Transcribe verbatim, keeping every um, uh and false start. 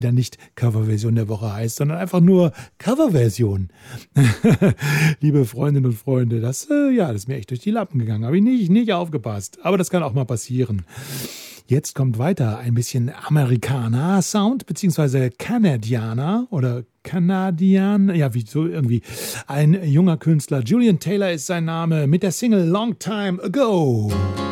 dann nicht Coverversion der Woche heißt, sondern einfach nur Coverversion. Liebe Freundinnen und Freunde, das, äh, ja, das ist mir echt durch die Lappen gegangen. Habe ich nicht, nicht aufgepasst. Aber das kann auch mal passieren. Jetzt kommt weiter ein bisschen Amerikaner-Sound, beziehungsweise Kanadianer oder Kanadian, ja, wie so irgendwie. Ein junger Künstler, Julian Taylor ist sein Name, mit der Single Long Time Ago.